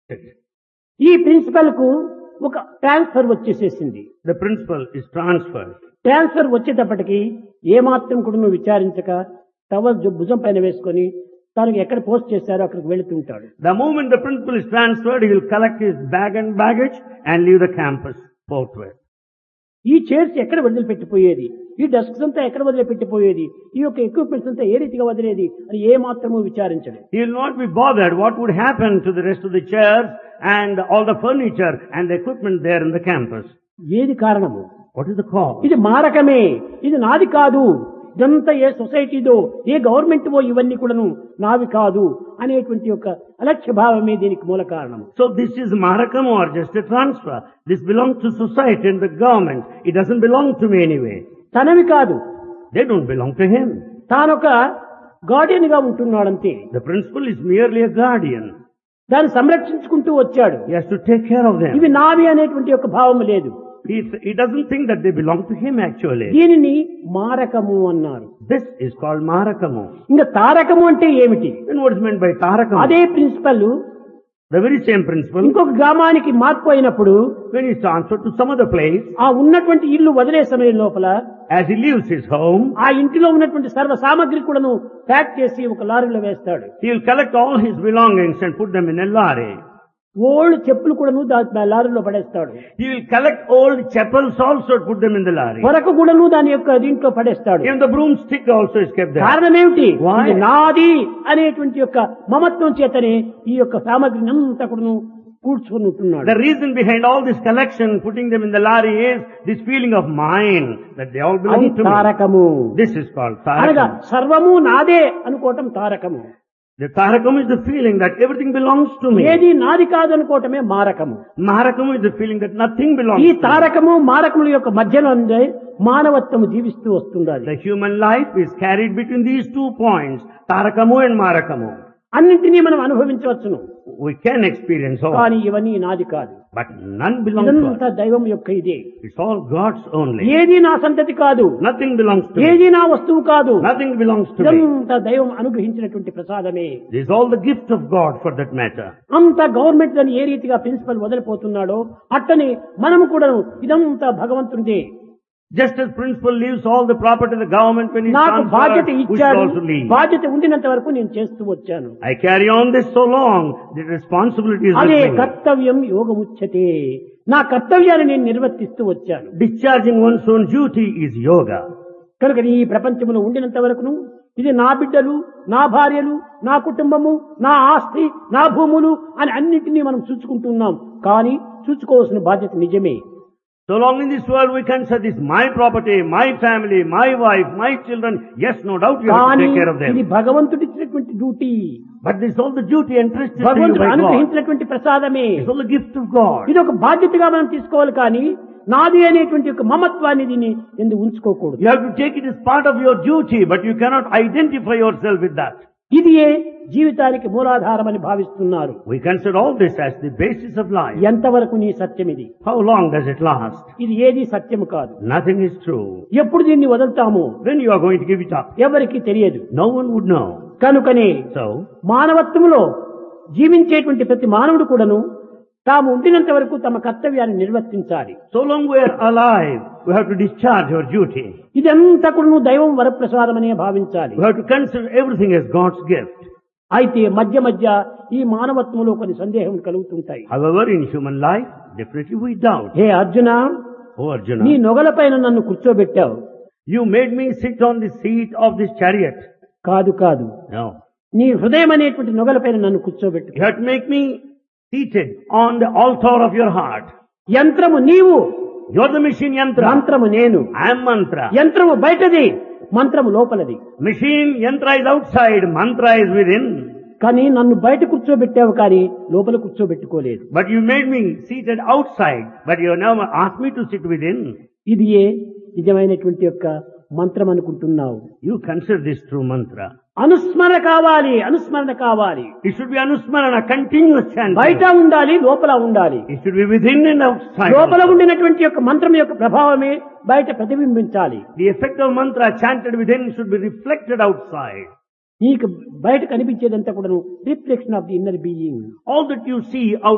ఈ ప్రిన్సిపల్ కు ఒక transfer వచ్చేసేసింది. The principle is transferred. Transfer వచ్చేటప్పటికి ఏమాత్రం కూడా నువ్వు విచారించక టవల్ భుజం పైన వేసుకొని తనకు ఎక్కడ పోస్ట్ చేశారో అక్కడికి వెళుతుంటాడు. The moment the principal is transferred, he will collect his bag and baggage and leave the campus forthwith. ఈ చైర్స్ ఎక్కడ వదిలిపెట్టిపోయేది, ఈ డెస్క్స్ అంతా ఎక్కడ వదిలిపెట్టిపోయేది, ఈ యొక్క ఎక్విప్మెంట్స్ అంతా ఏ రీతిగా వదిలేది అని ఏ మాత్రము విచారించడు. He will not be bothered what would happen to the rest of the chairs and all the furniture and the equipment there in the campus. ఏది కారణము? What is the cause? ఇది మారకమే, ఇది నాది కాదు, ఇదంతా ఏ సొసైటీదో ఏ గవర్నమెంట్వో ఇవన్నీ కూడాను నావి కాదు అనేటువంటి యొక్క అలక్ష్య భావమే దీనికి మూల కారణం. So this is marakam or just a transfer. This belongs to society and the government. It doesn't belong to me anyway. తనవి కాదు, They don't belong to him. తానొక Guardian గా ఉంటున్నాడంతే. The principal is merely a guardian. దాన్ని సంరక్షించుకుంటూ వచ్చాడు. He has to take care of them. ఇవి నావి అనేటువంటి యొక్క భావం లేదు. He doesn't think that they belong to him actually. దీనిని మారకము అన్నారు. This is called marakamu. ఇంకా తారకము అంటే ఏమిటి? Then what is meant by tarakamu? అదే principal The very same principle. ఇంకొక గ్రామానికి మార్పు అయినప్పుడు When he is transferred to some other place, ఆ ఉన్నటువంటి ఇల్లు వదిలే సమయం లోపల as he leaves his home, ఆ ఇంటిలో ఉన్నటువంటి సర్వ సామగ్రి కూడాను ప్యాక్ చేసి ఒక లారీలో వేస్తాడు. he will collect all his belongings and put them in a lorry. Old చెప్పులు కూడాను లారీలో పడేస్తాడు. He will collect old chappals also and put them in the lorry. వరకు కూడాను దాని యొక్క దీంట్లో పడేస్తాడు. Even the broomstick also is kept there. కారణం ఏమిటి? Why? ఇది నాది అనేటువంటి యొక్క మమత్వం చేతనే ఈ యొక్క సామగ్రిని అంతా కూడాను కూర్చుని ఉంటున్నాడు. The reason behind all this collection, putting them in the lorry, is this feeling of mine that they all అది belong to me. తారకము. This is called అనగా tarakam. సర్వము నాదే అనుకోవటం తారకము. The tarakam is the feeling that everything belongs to me. ఏది నాది కాదు అనుకోవటమే మారకము. Marakam is the feeling that nothing belongs ఈ to me. తారకము మారకముల యొక్క మధ్యలో ఉండే మానవత్వము జీవిస్తూ వస్తున్నది. The human life is carried between these 2 points, tarakamu and marakamu. అన్నింటినీ మనం అనుభవించవచ్చును, We can experience all, కానీ ఇవన్నీ నాది కాదు. but none belongs to ఇదంతా us. దైవం యొక్క ఇదే. It's all God's only. ఏది నా సంతతి కాదు, Nothing belongs to me. ఏది నా వస్తువు కాదు, Nothing belongs to me. ఇదంతా దైవం అనుగ్రహించినటువంటి ప్రసాదమే. This is all the gift of God for that matter. అంత గవర్నమెంట్ దాన్ని ఏ రీతిగా ప్రిన్సిపల్ వదిలిపోతున్నాడో అట్టనే మనము కూడా ఇదంతా భగవంతుడిదే. Just as principal leaves all the property of the government when he నాకు బాధ్యత transferred, we should ఇచ్చాడు, also leave. బాధ్యత ఉండినంత వరకు నేను చేస్తూ వచ్చాను. I carry on this so long, the responsibility is with అదే me. కర్తవ్యం యోగముచ్యతే. నా కర్తవ్యాన్ని నేను నిర్వర్తిస్తూ వచ్చాను. Discharging one's own duty is yoga. కనుక ఈ ప్రపంచంలో ఉండినంత వరకును ఇది నా బిడ్డలు, నా భార్యలు, నా కుటుంబము, నా ఆస్తి, నా భూములు అని అన్నింటినీ మనం చూసుకుంటున్నాం. కానీ చూసుకోవాల్సిన బాధ్యత నిజమే. So long in this world we can say this my property, my family, my wife, my children. Yes, no doubt you have to కానీ take care of ఇది them. భగవంతుడి ఇచ్చినటువంటి duty, But this is all the duty entrusted to you భగవంతుడు by God. అనుగ్రహించినటువంటి ప్రసాదమే. It's all the gift of God. ఇది ఒక బాధ్యతగా మనం తీసుకోవాలి, కానీ నాది అనేటువంటి ఒక మమత్వాన్ని దీన్ని ఎందుకు ఉంచుకోకూడదు. You have to take it as part of your duty, but you cannot identify yourself with that. ఇది జీవితానికి మూలాధారమని భావిస్తున్నారు. We consider all this as the basis of life. ఎంతవరకు నీ సత్యం ఇది? How long does it last? ఇది ఏది సత్యము కాదు. Nothing is true. ఎప్పుడు దీన్ని వదులుతాము When you are going to give it up, ఎవరికి తెలియదు. no one would know. కనుకనే So, మానవత్వములో జీవించేటువంటి ప్రతి మానవుడు కూడాను తాము ఉండినంత వరకు తమ కర్తవ్యాన్ని నిర్వర్తించాలి. so long we are alive, we have to discharge our duty. ఇదంతా కూడా దైవం వరప్రసాదమనే భావించాలి. We have to consider everything as God's gift. అయితే మధ్య మధ్య ఈ మానవత్వంలో కొన్ని సందేహం కలుగుతుంటాయి. However, in human life, definitely we doubt. Hey Arjuna, Oh నీ Arjuna, నొగలపైన నన్ను కూర్చోబెట్టావు. you made me sit on the seat of this chariot. కాదు కాదు, No. నీ హృదయం అనేటువంటి నొగలపైన నన్ను కూర్చోబెట్టు. You have to make me seated on the altar of your heart. యంత్రము నీవు, You're the machine yantra. మంత్రము నేను. I am mantra. యంత్రము బయటది, మంత్రము లోపలది. Machine yantra is outside, mantra is within. కానీ నన్ను బయట కూర్చోబెట్టావు, కానీ లోపల కూర్చోబెట్టుకోలేదు. But you made me seated outside, but you never asked me to sit within. ఇది నిజమైనటువంటి యొక్క మంత్రం అనుకుంటున్నావు. You consider this true mantra. అనుస్మరణ కావాలి, అనుస్మరణ కావాలి. It should be anusmarana, continuous chanting. బయట ఉండాలి, లోపల ఉండాలి. It should be within and outside. లోపల ఉండినటువంటి యొక్క మంత్రం యొక్క ప్రభావమే బయట ప్రతిబింబించాలి. The effect of mantra chanted within should be reflected outside. నీకు బయట కనిపించేదంతా కూడా reflection of the inner being. All that you see out